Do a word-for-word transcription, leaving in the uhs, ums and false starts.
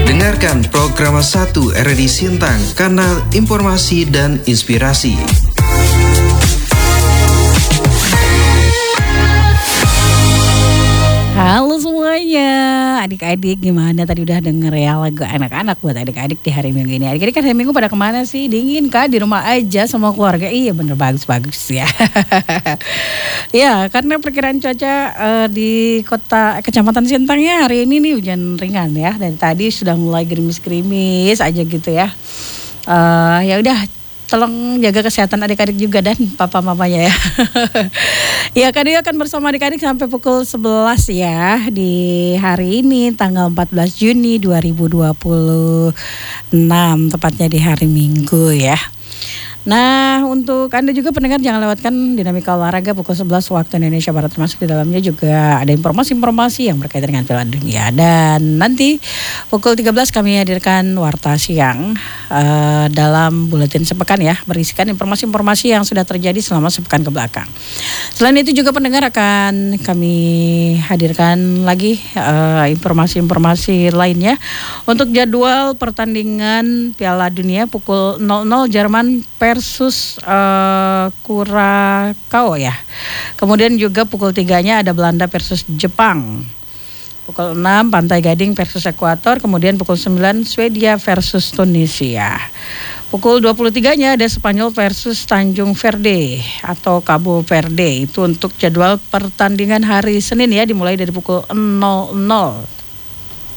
Dengarkan program satu R R I Sintang, kanal informasi dan inspirasi. Halo semuanya, adik-adik gimana tadi udah denger ya lagu anak-anak buat adik-adik di hari Minggu ini. Adik-adik kan hari Minggu pada kemana sih? Dingin kah? Di rumah aja sama keluarga? Iya bener, bagus-bagus ya. Ya karena perkiraan cuaca uh, di kota Kecamatan Sintang ya hari ini nih hujan ringan ya. Dan tadi sudah mulai gerimis-gerimis aja gitu ya. Uh, ya udah, tolong jaga kesehatan adik-adik juga dan papa mamanya ya. Ya, Kak akan bersama adik-adik sampai pukul sebelas ya di hari ini tanggal empat belas Juni dua ribu dua puluh enam, tepatnya di hari Minggu ya. Nah, untuk Anda juga pendengar jangan lewatkan Dinamika Olahraga pukul sebelas waktu Indonesia Barat, termasuk di dalamnya juga ada informasi-informasi yang berkaitan dengan Piala Dunia. Dan nanti pukul tiga belas kami hadirkan Warta Siang uh, dalam Buletin Sepekan ya, berisikan informasi-informasi yang sudah terjadi selama sepekan ke belakang. Selain itu juga pendengar akan kami hadirkan lagi uh, informasi-informasi lainnya untuk jadwal pertandingan Piala Dunia pukul nol nol Jerman versus uh, Kurakao ya. Kemudian juga pukul tiganya ada Belanda versus Jepang. Pukul enam Pantai Gading versus Ekuator. Kemudian pukul sembilan Swedia versus Tunisia. Pukul dua puluh tiganya ada Spanyol versus Tanjung Verde atau Cabo Verde. Itu untuk jadwal pertandingan hari Senin ya, dimulai dari pukul nol nol.